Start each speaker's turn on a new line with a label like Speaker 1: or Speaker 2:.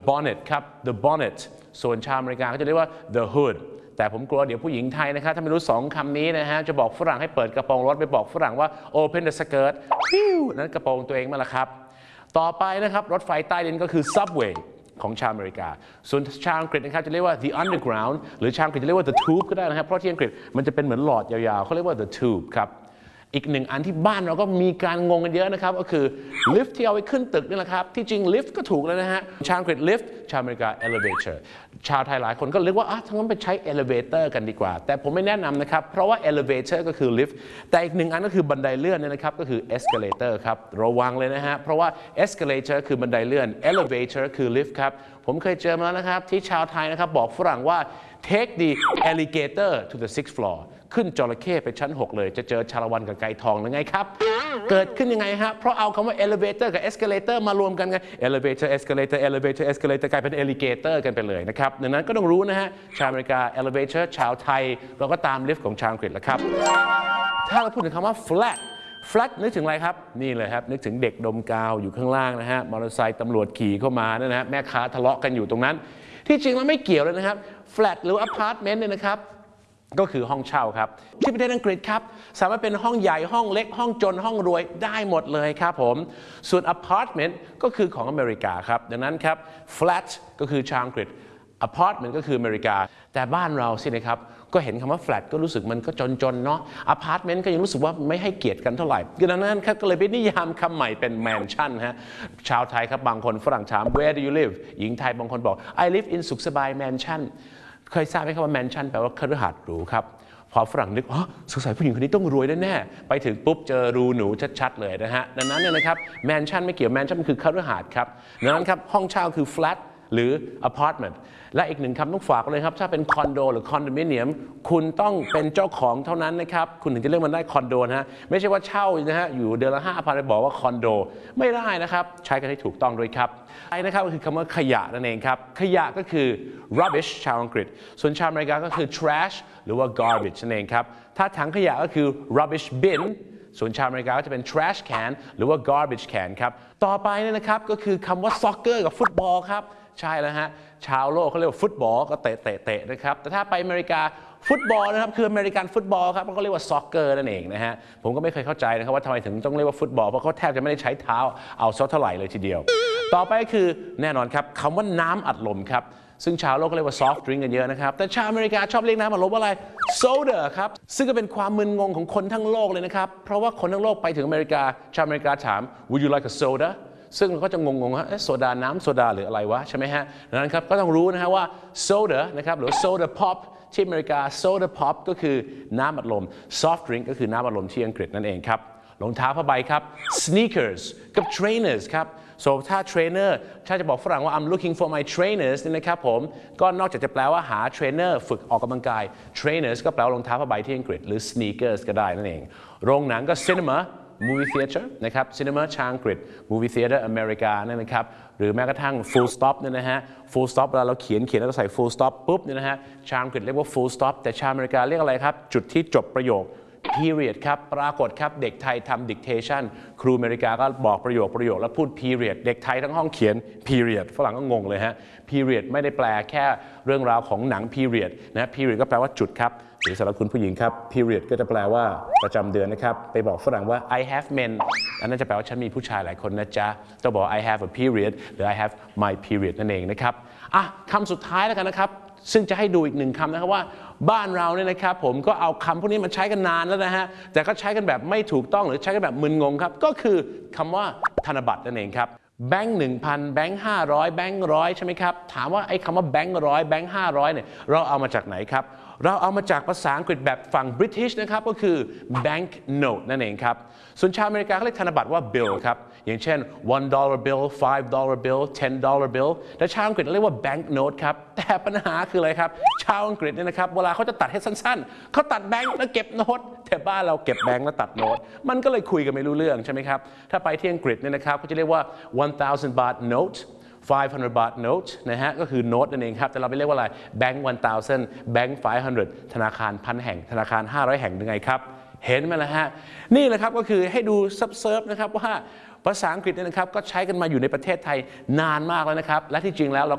Speaker 1: bonnet ครับ the bonnet ส่วนชาวอเมริกาก็จะเรียกว่า the hood แต่ผมกลัวเดี๋ยวผู้หญิงไทยนะครับถ้าไม่รู้2คำนี้นะฮะจะบอกฝรั่งให้เปิดกระโปรงรถไปบอกฝรั่งว่า open the skirt นั้นกระโปรงตัวเองมาแล้วครับต่อไปนะครับรถไฟใต้ดินก็คือ subway ของชาวอเมริกาส่วนชาวอังกฤษนะครับจะเรียกว่า the underground หรือชาวอังกฤษจะเรียกว่า the tube ก็ได้นะครับเพราะที่อังกฤษมันจะเป็นเหมือนหลอดยาวๆเขาเรียกว่า the tube ครับอีกหนึ่งอันที่บ้านเราก็มีการงงกันเยอะนะครับก็คือลิฟต์ที่เอาไว้ขึ้นตึกนี่แหละครับที่จริงลิฟต์ก็ถูกแล้วนะฮะชาวอังกฤษลิฟต์ชาวอเมริกา elevator ชาวไทยหลายคนก็เรียกว่าทั้งนั้นไปใช้ elevator กันดีกว่าแต่ผมไม่แนะนำนะครับเพราะว่า elevator ก็คือลิฟต์แต่อีกหนึ่งอันก็คือบันไดเลื่อนเนี่ยนะครับก็คือ escalator ครับระวังเลยนะฮะเพราะว่า escalator คือบันไดเลื่อน elevator คือลิฟต์ครับผมเคยเจอมาแล้วนะครับที่ชาวไทยนะครับบอกฝรั่งว่า take the alligator to the sixth floor ขึ้นจระเข้ไปชั้น6เลยจะเจอชาละวันกับไก่ทองหรือไงครับเกิดขึ้นยังไงฮะเพราะเอาคำว่า elevator กับ escalator มารวมกันไง elevator escalator elevator escalator กลายเป็น alligator กันไปเลยนะครับดังนั้นก็ต้องรู้นะฮะชาวอเมริกา elevator ชาวไทยเราก็ตามลิฟต์ของชาวอังกฤษแล้วครับถ้าเราพูดถึงคำว่า flat นึกถึงอะไรครับนี่เลยครับนึกถึงเด็กดมกาวอยู่ข้างล่างนะฮะมอเตอร์ไซค์ตำรวจขี่เข้ามานะฮะแม่ค้าทะเลาะกันอยู่ตรงนั้นที่จริงแล้วไม่เกี่ยวเลยนะครับ flat หรือ apartment เนี่ยนะครับก็คือห้องเช่าครับที่ประเทศอังกฤษครับสามารถเป็นห้องใหญ่ห้องเล็กห้องจนห้องรวยได้หมดเลยครับผมส่วน apartment ก็คือของอเมริกาครับดังนั้นครับ flat ก็คือชาวอังกฤษ apartment ก็คืออเมริกาแต่บ้านเราสินะครับก็เห็นคำว่า flat ก็รู้สึกมันก็จนๆเนาะ apartment ก็ยังรู้สึกว่าไม่ให้เกียรติกันเท่าไหร่ดังนั้นครับก็เลยไปนิยามคำใหม่เป็น mansion ฮะชาวไทยครับบางคนฝรั่งถาม where do you live หญิงไทยบางคนบอก I live in สุขสบาย mansionเคยทราบไหมครับว่าแมนชั่นแปลว่าคฤหาสน์หรูครับพอฝรั่งนึกสงสัยผู้หญิงคนนี้ต้องรวยแน่ๆไปถึงปุ๊บเจอรูหนูชัดๆเลยนะฮะดังนั้นเนี่ยนะครับแมนชั่นไม่เกี่ยวแมนชั่นมันคือคฤหาสน์ครับดังนั้นครับห้องเช่าคือ flat หรือ apartment และอีกหนึ่งคำต้องฝากเลยครับถ้าเป็นคอนโดหรือคอนโดมิเนียมคุณต้องเป็นเจ้าของเท่านั้นนะครับคุณถึงจะเรียกมันได้คอนโดนะฮะไม่ใช่ว่าเช่านะฮะอยู่เดือนละ5,000ไปบอกว่าคอนโดไม่ได้นะครับใช้กันให้ถูกต้องด้วยครับไอ้นะครับก็คือคำว่าขยะนั่นเองครับขยะก็คือ rubbish ชาวอังกฤษส่วนชาวอเมริกาก็คือ trash หรือว่า garbage นั่นเองครับถ้าถังขยะก็คือ rubbish bin ส่วนชาวอเมริกาก็จะเป็น trash can หรือว่า garbage can ครับต่อไปเนี่ยนะครับก็คือคำว่า soccer กับฟุตบอลครับใช่แล้วฮะชาวโลกเขาเรียกว่าฟุตบอลก็เตะนะครับแต่ถ้าไปอเมริกาฟุตบอลนะครับคืออเมริกันฟุตบอลครับเขาเรียกว่าซ็อกเกอร์นั่นเองนะฮะผมก็ไม่เคยเข้าใจนะครับว่าทำไมถึงต้องเรียกว่าฟุตบอลเพราะเขาแทบจะไม่ได้ใช้เท้าเอาซะเท่าไหร่เลยทีเดียวต่อไปคือแน่นอนครับคำว่าน้ำอัดลมครับซึ่งชาวโลกก็เรียกว่า soft drink กันเยอะนะครับแต่ชาวอเมริกาชอบเรียกน้ำอัดลมว่าอะไร soda ครับซึ่งก็เป็นความมึนงงของคนทั้งโลกเลยนะครับเพราะว่าคนทั้งโลกไปถึงอเมริกาชาวอเมริกาถาม would you like a sodaซึ่งเราก็จะงงๆว่าโซดาน้ำโซดาหรืออะไรวะใช่ไหมฮะดังนั้นครับก็ต้องรู้นะฮะว่าโซดานะครับหรือโซดาพ็อปที่อเมริกาโซดาพ็อปก็คือน้ำอัดลมซอฟต์ดริงก์ก็คือน้ำอัดลมที่อังกฤษนั่นเองครับรองเท้าผ้าใบครับ sneakers กับ trainers ครับถ้า trainer ถ้าจะบอกฝรั่งว่า I'm looking for my trainers นี่นะครับผมก็นอกจากจะแปลว่าหา trainer ฝึกออกกำลังกาย trainers ก็แปลว่ารองเท้าผ้าใบที่อังกฤษหรือ sneakers ก็ได้นั่นเองโรงหนังก็ cinema movie theater นะครับ cinema ชาวอังกฤษ movie theater อเมริกานั่นนะครับหรือแม้กระทั่ง full stop เนี่ยนะฮะ full stop เวลาเราเขียนแล้วก็ใส่ full stop ปุ๊บเนี่ยนะฮะชาวอังกฤษเรียกว่า full stop แต่ชาวอเมริกาเรียกอะไรครับจุดที่จบประโยค period ครับปรากฏครับเด็กไทยทำ dictation ครูอเมริกาก็บอกประโยคแล้วพูด period เด็กไทยทั้งห้องเขียน period ฝรั่งก็งงเลยฮะ period ไม่ได้แปลแค่เรื่องราวของหนัง period นะ period ก็แปลว่าจุดครับหรือสำหรับคุณผู้หญิงครับ period ก็จะแปลว่าประจำเดือนนะครับไปบอกฝรั่งว่า I have men อันนั้นจะแปลว่าฉันมีผู้ชายหลายคนนะจ๊ะต้องบอก I have a period หรือ I have my period นั่นเองนะครับคำสุดท้ายแล้วกันนะครับซึ่งจะให้ดูอีกหนึ่งคำนะครับว่าบ้านเราเนี่ยนะครับผมก็เอาคำพวกนี้มาใช้กันนานแล้วนะฮะแต่ก็ใช้กันแบบไม่ถูกต้องหรือใช้กันแบบมึนงงครับก็คือคำว่าธนบัตรนั่นเองครับแบงค์1,000แบงค์500แบงค์100ใช่ไหมครับถามว่าไอ้คำว่าแบงค์100แบงค์500เนี่ยเราเอามาจากไหนครับเราเอามาจากภาษาอังกฤษแบบฝั่ง British นะครับก็คือ bank note นั่นเองครับส่วนชาวอเมริกาเขาเรียกธนบัตรว่า bill ครับอย่างเช่น$1 bill $5 bill $10 bill แต่ชาวอังกฤษเรียกว่า bank note ครับแต่ปัญหาคืออะไรครับชาวอังกฤษเนี่ยนะครับเวลาเขาจะตัดให้สั้นๆเขาตัดแบงค์แล้วเก็บโน้ตแต่บ้านเราเก็บแบงค์แล้วตัดโน้ตมันก็เลยคุยกันไม่รู้เรื่องใช่ไหมครับถ้าไปที่อังกฤษเนี่ยนะครับเขาจะเรียกว่า 1,000 บาท note 500 บาท note นะฮะก็คือโน้ตนั่นเองครับแต่เราไปเรียกว่าอะไร bank 1,000 bank 500ธนาคาร1,000 แห่งธนาคาร500 แห่งยังไงครับเห็นไหมล่ะฮะนี่แหละครับก็คือให้ดูเซิร์ฟนะครับว่าภาษาอังกฤษเนี่ยนะครับก็ใช้กันมาอยู่ในประเทศไทยนานมากแล้วนะครับและที่จริงแล้วเรา